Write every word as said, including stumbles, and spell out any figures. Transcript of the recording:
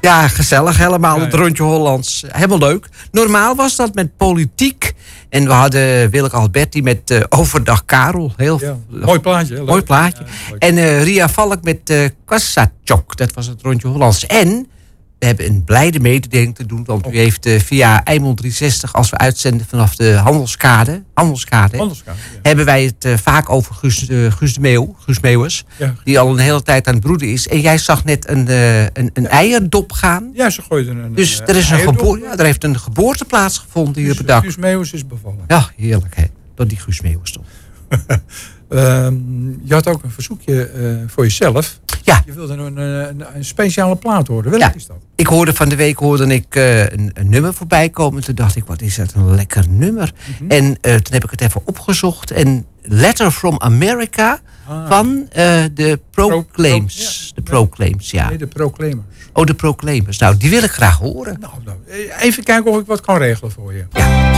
Ja, gezellig helemaal, het rondje Hollands. Helemaal leuk. Normaal was dat met politiek. En we hadden Willeke Alberti met uh, Overdag Karel. Heel ja, mooi plaatje. Leuk. Mooi plaatje. Ja, en uh, Ria Valk met uh, Kassachok. Dat was het rondje Hollands. En we hebben een blijde mededeling te doen. Want u heeft uh, via Eimond driehonderdzestig, als we uitzenden vanaf de Handelskade, Handelskade, Handelskade ja. hebben wij het uh, vaak over Guus, uh, Guus de Meeuw, Guus Meeuwers, ja. die al een hele tijd aan het broeden is. En jij zag net een, uh, een, een ja. eierdop gaan. Ja, ze gooiden een Dus uh, er, is een geboor- ja, er heeft een geboorte plaatsgevonden hier Guus, op het dak. Guus Meeuwers is bevallen. Ja, heerlijk hè. Dat die Guus Meeuwers toch. uh, je had ook een verzoekje uh, voor jezelf. Ja. Je wilde een, een, een speciale plaat horen. Welke ja. is dat? Ik hoorde van de week hoorde ik uh, een, een nummer voorbij komen. Toen dacht ik, wat is dat een lekker nummer. Mm-hmm. En uh, toen heb ik het even opgezocht. En Letter from America ah. van uh, de Proclaims. Pro, pro, ja. De Proclaims, ja. Nee, de Proclaimers. Oh, de Proclaimers. Nou, die wil ik graag horen. Nou, nou, even kijken of ik wat kan regelen voor je. Ja.